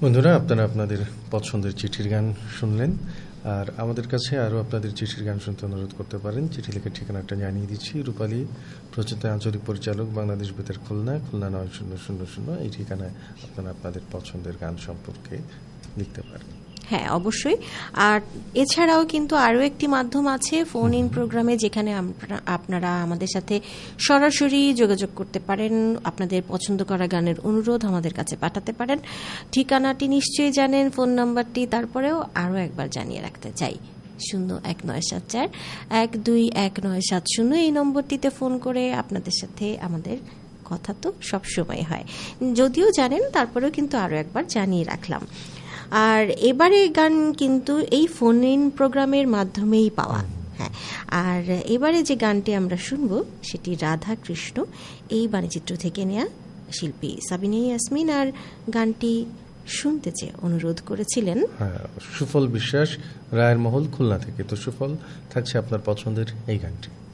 বন্ধুরা, আপনারা আপনাদের পছন্দের চিঠির গান শুনলেন। আর আমাদের কাছে আরও আপনাদের চিঠির গান শুনতে অনুরোধ করতে পারেন। চিঠি লিখে ঠিকানাটা জানিয়ে দিচ্ছি। রূপালী প্রচেতা আঞ্চলিক পরিচালক, বাংলাদেশ বেতার, খুলনা 9000। এই ঠিকানায় আপনারা আপনাদের পছন্দের গান সম্পর্কে লিখতে পারেন। হ্যাঁ, অবশ্যই। আর এছাড়াও কিন্তু আরও একটি মাধ্যম আছে ফোন ইন প্রোগ্রামে, যেখানে আপনারা আমাদের সাথে সরাসরি যোগাযোগ করতে পারেন। আপনাদের পছন্দ করা গানের অনুরোধ আমাদের কাছে পাঠাতে পারেন। ঠিকানাটি নিশ্চয়ই জানেন, ফোন নাম্বারটি তারপরেও আরও একবার জানিয়ে রাখতে চাই। 01974-121970 এই নম্বরটিতে ফোন করে আপনাদের সাথে আমাদের কথা তো সবসময় হয়, যদিও জানেন, তারপরেও কিন্তু আরও একবার জানিয়ে রাখলাম। আর এবারে গান কিন্তু এই ফোন ইন প্রোগ্রামের মাধ্যমেই পাওয়া। হ্যাঁ, আর এবারে যে গানটি আমরা শুনবো সেটি রাধা কৃষ্ণ এই বাণীচিত্র থেকে নেয়া। শিল্পী সাবিনা ইয়াসমিন আর গানটি শুনতে চেয়ে অনুরোধ করেছিলেন সুফল বিশ্বাস, রায়ের মহল, খুলনা থেকে। তো সুফল, থাকছে আপনার পছন্দের এই গানটি।